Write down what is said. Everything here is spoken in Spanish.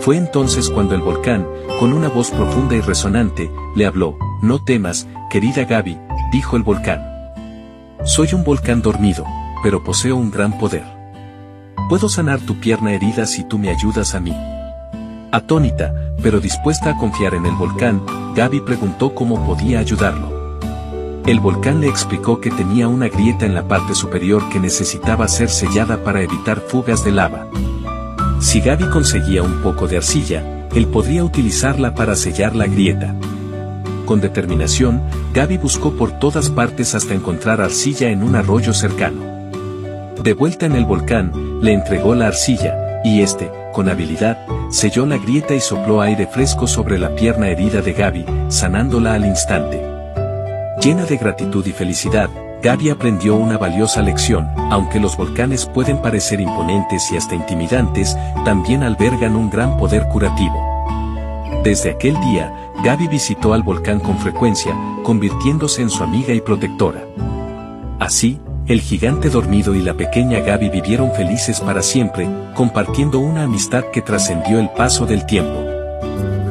Fue entonces cuando el volcán, con una voz profunda y resonante, le habló. No temas, querida Gaby, dijo el volcán. Soy un volcán dormido, pero poseo un gran poder. Puedo sanar tu pierna herida si tú me ayudas a mí. Atónita, pero dispuesta a confiar en el volcán, Gaby preguntó cómo podía ayudarlo. El volcán le explicó que tenía una grieta en la parte superior que necesitaba ser sellada para evitar fugas de lava. Si Gaby conseguía un poco de arcilla, él podría utilizarla para sellar la grieta. Con determinación, Gaby buscó por todas partes hasta encontrar arcilla en un arroyo cercano. De vuelta en el volcán, le entregó la arcilla, y con habilidad, selló la grieta y sopló aire fresco sobre la pierna herida de Gaby, sanándola al instante. Llena de gratitud y felicidad, Gaby aprendió una valiosa lección. Aunque los volcanes pueden parecer imponentes y hasta intimidantes, también albergan un gran poder curativo. Desde aquel día, Gaby visitó al volcán con frecuencia, convirtiéndose en su amiga y protectora. Así, el gigante dormido y la pequeña Gaby vivieron felices para siempre, compartiendo una amistad que trascendió el paso del tiempo.